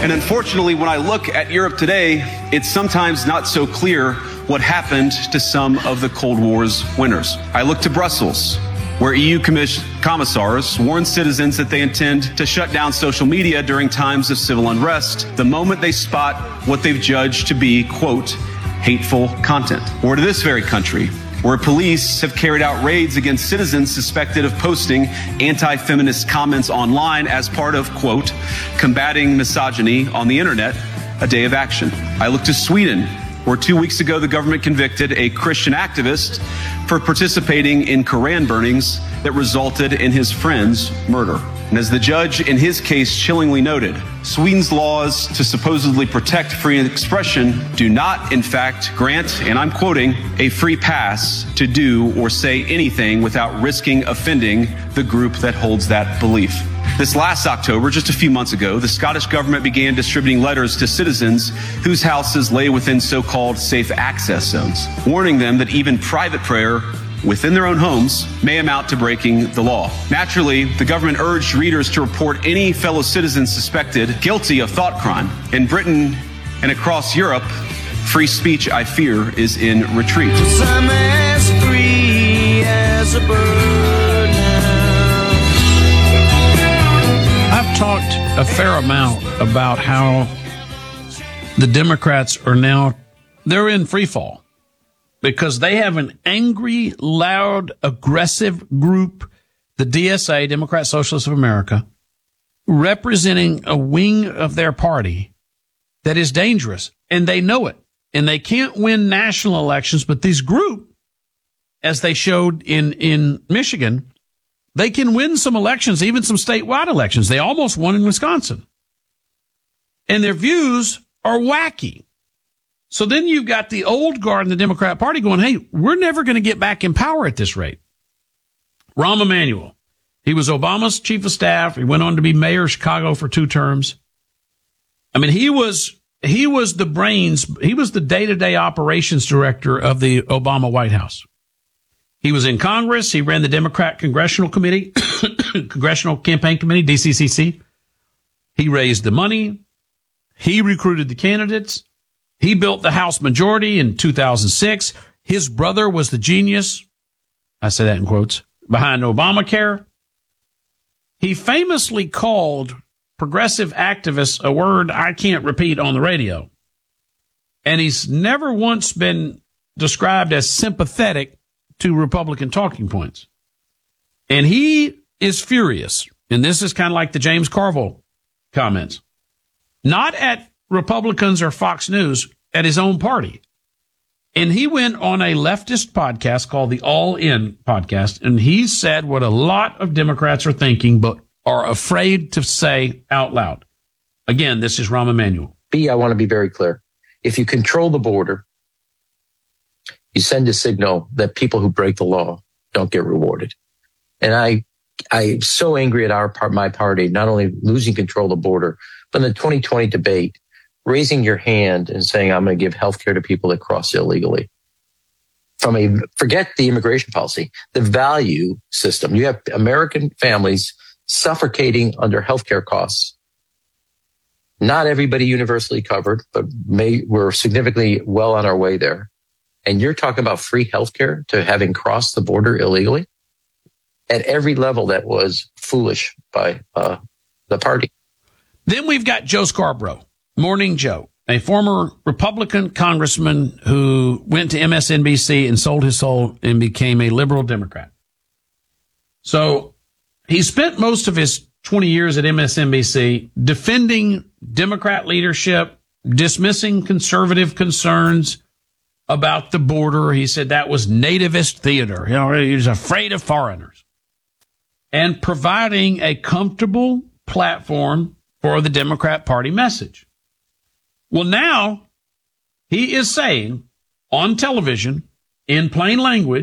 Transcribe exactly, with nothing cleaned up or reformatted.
And unfortunately, when I look at Europe today, it's sometimes not so clear what happened to some of the Cold War's winners. I look to Brussels, where E U commiss- commissars warn citizens that they intend to shut down social media during times of civil unrest the moment they spot what they've judged to be, quote, hateful content. Or to this very country, where police have carried out raids against citizens suspected of posting anti-feminist comments online as part of, quote, combating misogyny on the internet, a day of action. I look to Sweden, where two weeks ago the government convicted a Christian activist for participating in Koran burnings that resulted in his friend's murder. And as the judge in his case chillingly noted, Sweden's laws to supposedly protect free expression do not, in fact, grant, and I'm quoting, a free pass to do or say anything without risking offending the group that holds that belief. This last October, just a few months ago, the Scottish government began distributing letters to citizens whose houses lay within so-called safe access zones, warning them that even private prayer within their own homes may amount to breaking the law. Naturally, the government urged readers to report any fellow citizen suspected guilty of thought crime. In Britain and across Europe, free speech, I fear, is in retreat. I'm as free as a bird now. I've talked a fair amount about how the Democrats are now, they're in free fall. Because they have an angry, loud, aggressive group, the D S A, Democrat Socialists of America, representing a wing of their party that is dangerous. And they know it. And they can't win national elections, but this group, as they showed in, in Michigan, they can win some elections, even some statewide elections. They almost won in Wisconsin. And their views are wacky. So then you've got the old guard in the Democrat Party going, hey, we're never going to get back in power at this rate. Rahm Emanuel, he was Obama's chief of staff. He went on to be mayor of Chicago for two terms. I mean, he was, he was the brains. He was the day-to-day operations director of the Obama White House. He was in Congress. He ran the Democrat Congressional Committee, Congressional Campaign Committee, D C C C. He raised the money. He recruited the candidates. He built the House majority in two thousand six. His brother was the genius, I say that in quotes, behind Obamacare. He famously called progressive activists a word I can't repeat on the radio. And he's never once been described as sympathetic to Republican talking points. And he is furious. And this is kind of like the James Carville comments. Not at Republicans or Fox News, at his own party. And he went on a leftist podcast called the All In podcast, and he said what a lot of Democrats are thinking, but are afraid to say out loud. Again, this is Rahm Emanuel. B, I want to be very clear. If you control the border, you send a signal that people who break the law don't get rewarded. And I, I'm so angry at our part, my party, not only losing control of the border, but in the twenty twenty debate, raising your hand and saying, I'm going to give health care to people that cross illegally. From a, forget the immigration policy, the value system. You have American families suffocating under healthcare costs. Not everybody universally covered, but may, we're significantly well on our way there. And you're talking about free healthcare to having crossed the border illegally? At every level, that was foolish by uh, the party. Then we've got Joe Scarborough. Morning Joe, a former Republican congressman who went to M S N B C and sold his soul and became a liberal Democrat. So he spent most of his twenty years at M S N B C defending Democrat leadership, dismissing conservative concerns about the border. He said that was nativist theater. You know, he was afraid of foreigners. And providing a comfortable platform for the Democrat Party message. Well, now he is saying on television in plain language,